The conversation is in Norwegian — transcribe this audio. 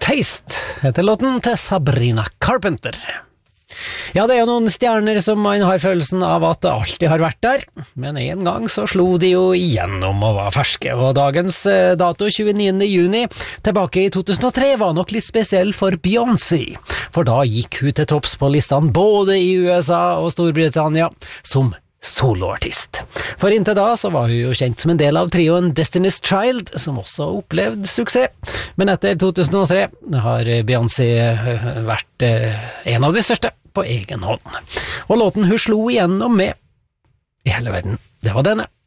Taste heter låten til Sabrina Carpenter. Ja, det er jo noen stjerner som man har følelsen av at det alltid har vært der, men en gang så slo de jo igjennom og var ferske, og dagens dato 29. juni tilbake i 2003 var nok litt spesiell for Beyoncé, for da gikk hun til topps på listene både i USA og Storbritannia som soloartist. For inntil da så var hun jo kjent som en del av trioen Destiny's Child, som også opplevde suksess. Men etter 2003 har Beyoncé vært en av de største på egen hånd. Og låten hun slo igjennom med i hele verden, det var denne.